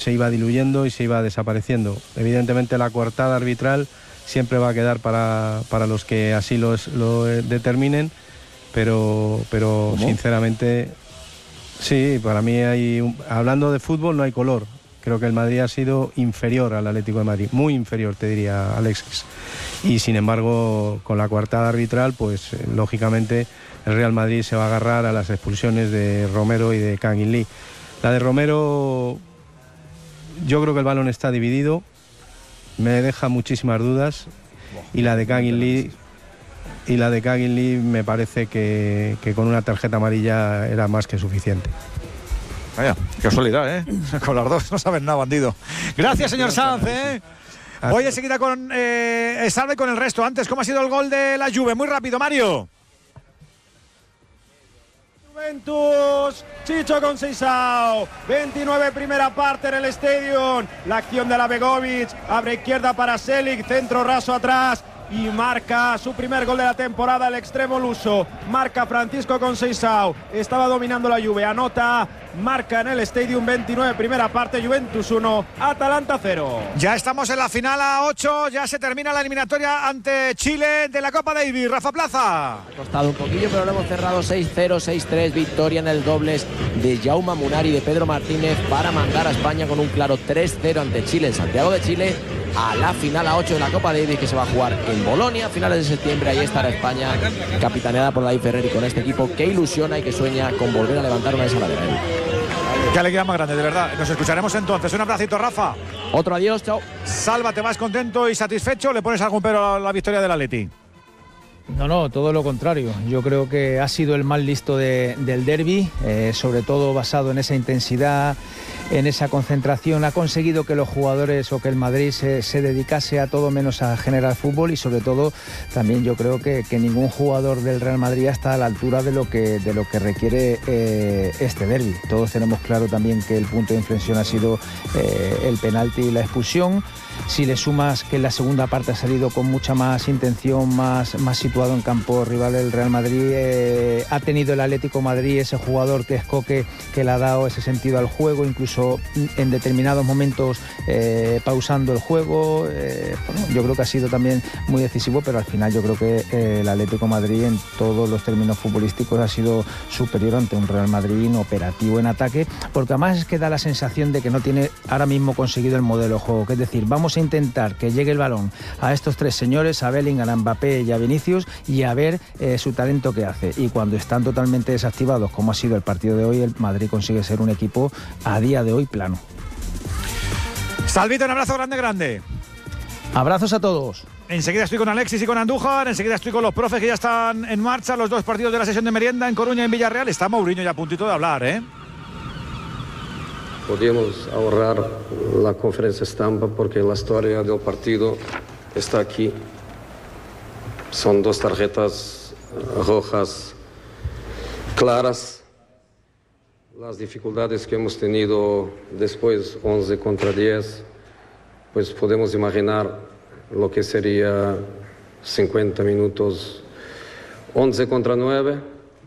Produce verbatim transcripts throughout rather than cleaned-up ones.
se iba diluyendo y se iba desapareciendo. Evidentemente la coartada arbitral siempre va a quedar para, para los que así los, lo determinen, pero, pero sinceramente, sí, para mí hay, un, hablando de fútbol no hay color. Creo que el Madrid ha sido inferior al Atlético de Madrid, muy inferior, te diría, Alexis. Y sin embargo, con la coartada arbitral, pues lógicamente el Real Madrid se va a agarrar a las expulsiones de Romero y de Kang In Lee. La de Romero, yo creo que el balón está dividido, me deja muchísimas dudas, y la de Kang In Lee y la de Kang In Lee me parece que, que con una tarjeta amarilla era más que suficiente. Vaya, qué casualidad, ¿eh? Con las dos no saben nada, bandido. Gracias, señor Sanz, ¿eh? Voy enseguida con eh, Salva y con el resto. Antes, ¿cómo ha sido el gol de la Juve? Muy rápido, Mario. Juventus, Chicho Conceição, veintinueve primera parte en el Stadium, la acción de la Begovic, abre izquierda para Selic, centro raso atrás y marca su primer gol de la temporada el extremo luso, marca Francisco Conceição, estaba dominando la Juve, anota, marca en el Stadium, veintinueve primera parte, Juventus uno, Atalanta cero. Ya estamos en la final a ocho, ya se termina la eliminatoria ante Chile de la Copa Davis. Rafa Plaza. Ha costado un poquillo, pero lo hemos cerrado seis cero, seis tres, victoria en el dobles de Jaume Munari y de Pedro Martínez para mandar a España con un claro tres cero ante Chile en Santiago de Chile a la final a ocho de la Copa Davis, que se va a jugar en Bolonia a finales de septiembre. Ahí estará España, capitaneada por David Ferrer, y con este equipo que ilusiona y que sueña con volver a levantar una desaladera. Qué alegría más grande, de verdad. Nos escucharemos entonces. Un abracito, Rafa. Otro adiós, chao. Salva, ¿te vas contento y satisfecho? ¿Le pones algún pero a la victoria del Atleti? No, no, todo lo contrario. Yo creo que ha sido el más listo de, del derbi, eh, sobre todo basado en esa intensidad, en esa concentración. Ha conseguido que los jugadores o que el Madrid se, se dedicase a todo menos a generar fútbol, y sobre todo también yo creo que, que ningún jugador del Real Madrid está a la altura de lo que, de lo que requiere eh, este derbi. Todos tenemos claro también que el punto de inflexión ha sido eh, el penalti y la expulsión. Si le sumas que en la segunda parte ha salido con mucha más intención, más, más situado en campo rival el Real Madrid, eh, ha tenido el Atlético Madrid ese jugador que es Coque, que le ha dado ese sentido al juego, incluso en determinados momentos eh, pausando el juego. Eh, bueno, yo creo que ha sido también muy decisivo, pero al final yo creo que eh, el Atlético Madrid en todos los términos futbolísticos ha sido superior ante un Real Madrid inoperativo en ataque, porque además es que da la sensación de que no tiene ahora mismo conseguido el modelo de juego, que es decir, vamos a intentar que llegue el balón a estos tres señores, a Bellingham, a Mbappé y a Vinicius, y a ver eh, su talento que hace. Y cuando están totalmente desactivados, como ha sido el partido de hoy, el Madrid consigue ser un equipo a día de hoy plano. Salvito, un abrazo grande, grande. Abrazos a todos. Enseguida estoy con Alexis y con Andújar, enseguida estoy con los profes que ya están en marcha, los dos partidos de la sesión de merienda en Coruña y en Villarreal. Está Mourinho ya a puntito de hablar, ¿eh? Podíamos ahorrar la conferencia estampa porque la historia del partido está aquí. Son dos tarjetas rojas claras. Las dificultades que hemos tenido después, once contra diez, pues podemos imaginar lo que sería cincuenta minutos, once contra nueve.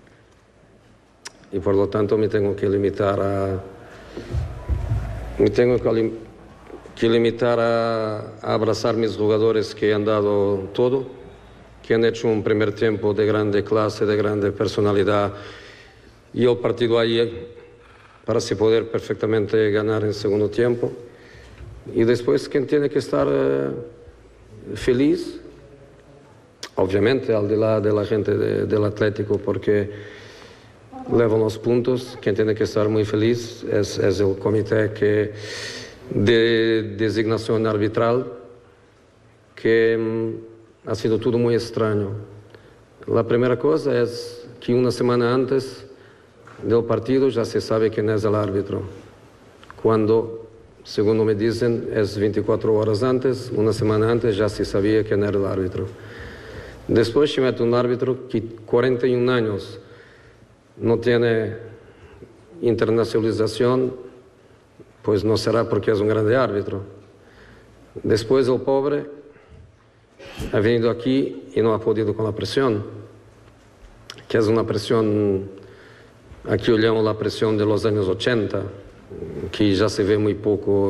Y por lo tanto me tengo que limitar a... Me tengo que, que limitar a, a abrazar mis jugadores que han dado todo, que han hecho un primer tiempo de grande clase, de grande personalidad, y el partido ahí para así poder perfectamente ganar en segundo tiempo. Y después, quien tiene que estar eh, feliz, obviamente al de la, de la gente de, del Atlético, porque levan los puntos. Quien tiene que estar muy feliz es, es el comité que de designación arbitral, que um, ha sido todo muy extraño. La primera cosa es que una semana antes del partido ya se sabe quién es el árbitro, cuando, según me dicen, es veinticuatro horas antes, una semana antes ya se sabía quién era el árbitro. Después se mete un árbitro que cuarenta y un años no tiene internacionalización, pues no será porque es un grande árbitro. Después el pobre ha venido aquí y no ha podido con la presión, que es una presión, aquí olhamos la presión de los años ochenta, que ya se ve muy poco